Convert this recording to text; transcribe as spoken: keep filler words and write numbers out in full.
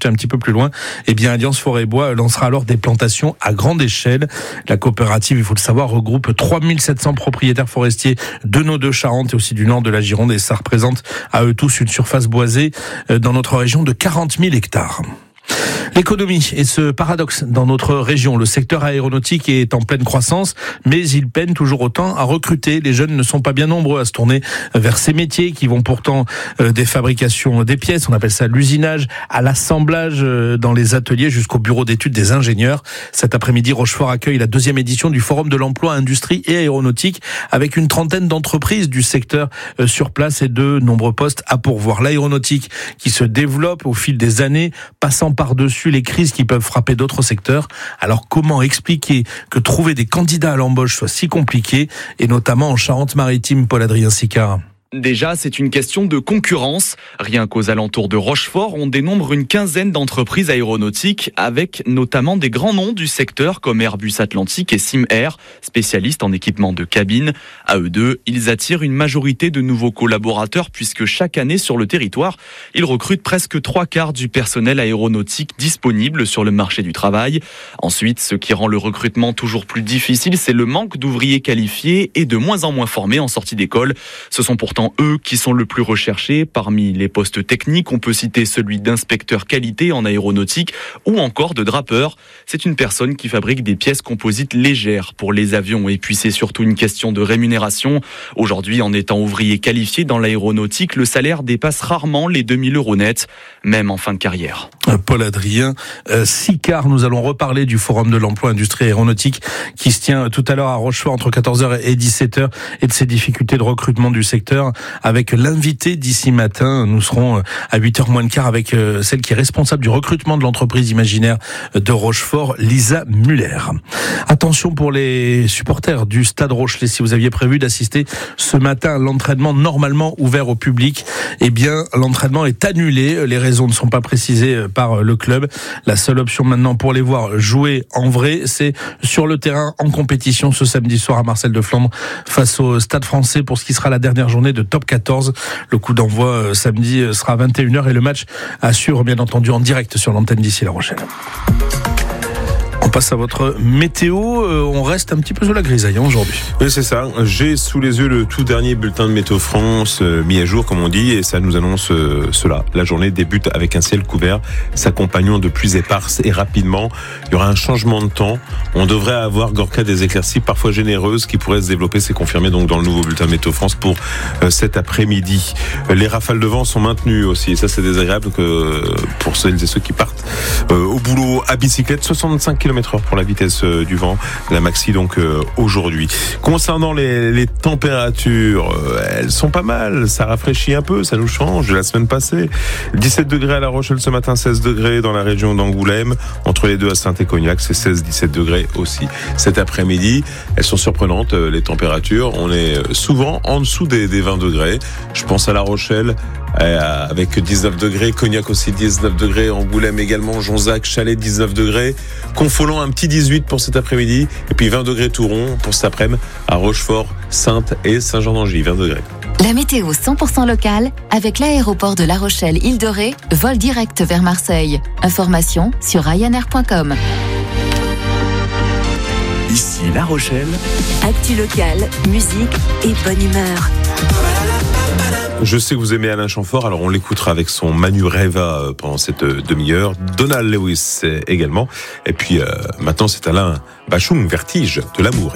un petit peu plus loin, eh bien Alliance Forêt Bois lancera alors des plantations à grande échelle. La coopérative, il faut le savoir, regroupe trois mille sept cents propriétaires forestiers de nos deux Charentes et aussi du nord de la Gironde, et ça représente à eux tous une surface boisée dans notre région de quarante mille hectares. L'économie et ce paradoxe dans notre région. Le secteur aéronautique est en pleine croissance, mais il peine toujours autant à recruter. Les jeunes ne sont pas bien nombreux à se tourner vers ces métiers qui vont pourtant euh, des fabrications des pièces, on appelle ça l'usinage, à l'assemblage euh, dans les ateliers jusqu'au bureau d'études des ingénieurs. Cet après-midi, Rochefort accueille la deuxième édition du Forum de l'emploi, industrie et aéronautique avec une trentaine d'entreprises du secteur euh, sur place et de nombreux postes à pourvoir. L'aéronautique qui se développe au fil des années, passant par-dessus les crises qui peuvent frapper d'autres secteurs. Alors comment expliquer que trouver des candidats à l'embauche soit si compliqué, et notamment en Charente-Maritime, Paul-Adrien Sicard? Déjà, c'est une question de concurrence. Rien qu'aux alentours de Rochefort, on dénombre une quinzaine d'entreprises aéronautiques avec notamment des grands noms du secteur comme Airbus Atlantique et Simair, spécialistes en équipement de cabine. À eux deux, ils attirent une majorité de nouveaux collaborateurs puisque chaque année sur le territoire, ils recrutent presque trois quarts du personnel aéronautique disponible sur le marché du travail. Ensuite, ce qui rend le recrutement toujours plus difficile, c'est le manque d'ouvriers qualifiés et de moins en moins formés en sortie d'école. Ce sont pourtant eux qui sont le plus recherchés. Parmi les postes techniques, on peut citer celui d'inspecteur qualité en aéronautique ou encore de drapeur. C'est une personne qui fabrique des pièces composites légères pour les avions. Et puis c'est surtout une question de rémunération. Aujourd'hui, en étant ouvrier qualifié dans l'aéronautique, le salaire dépasse rarement les deux mille euros nets, même en fin de carrière. Paul-Adrien euh, Sicard, nous allons reparler du Forum de l'emploi, industrie et aéronautique qui se tient tout à l'heure à Rochefort entre quatorze heures et dix-sept heures et de ses difficultés de recrutement du secteur avec l'invité d'ici matin. Nous serons à huit heures moins le quart avec celle qui est responsable du recrutement de l'entreprise imaginaire de Rochefort, Lisa Muller. Attention pour les supporters du Stade Rochelais, si vous aviez prévu d'assister ce matin à l'entraînement normalement ouvert au public, eh bien l'entraînement est annulé. Les raisons ne sont pas précisées par le club. La seule option maintenant pour les voir jouer en vrai, c'est sur le terrain en compétition ce samedi soir à Marcel de Flandre face au Stade Français pour ce qui sera la dernière journée de top quatorze. Le coup d'envoi euh, samedi euh, sera à vingt et une heures et le match assure bien entendu en direct sur l'antenne d'ici La Rochelle. On passe à votre météo. Euh, on reste un petit peu sous la grisaille aujourd'hui. Oui, c'est ça. J'ai sous les yeux le tout dernier bulletin de Météo France, euh, mis à jour, comme on dit, et ça nous annonce euh, cela. La journée débute avec un ciel couvert, s'accompagnant de pluies éparses et rapidement, il y aura un changement de temps. On devrait avoir, Gorka, des éclaircies parfois généreuses qui pourraient se développer. C'est confirmé donc dans le nouveau bulletin de Météo France pour euh, cet après-midi. Les rafales de vent sont maintenues aussi, et ça c'est désagréable que pour celles et ceux qui partent euh, au boulot à bicyclette. soixante-cinq kilomètres heure pour la vitesse euh, du vent, la maxi donc euh, aujourd'hui. Concernant les, les températures, euh, elles sont pas mal, ça rafraîchit un peu, ça nous change de la semaine passée. dix-sept degrés à La Rochelle ce matin, seize degrés dans la région d'Angoulême, entre les deux à Saint-Écognac, c'est seize dix-sept degrés aussi. Cet après-midi, elles sont surprenantes euh, les températures, on est souvent en dessous des, des vingt degrés. Je pense à La Rochelle euh, avec dix-neuf degrés, Cognac aussi dix-neuf degrés, Angoulême également, Jonzac, Chalais dix-neuf degrés, Confolens un petit dix-huit pour cet après-midi, et puis vingt degrés Touron pour cet après-midi à Rochefort, Saintes et Saint-Jean-d'Angely, vingt degrés. La météo cent pour cent locale avec l'aéroport de La Rochelle-Île-de-Ré, vol direct vers Marseille. Information sur ryanair point com. Ici La Rochelle. Actu locale, musique et bonne humeur. Je sais que vous aimez Alain Chamfort, alors on l'écoutera avec son Manu Reva pendant cette demi-heure. Donald Lewis également. Et puis euh, maintenant c'est Alain Bachung, Vertige de l'amour.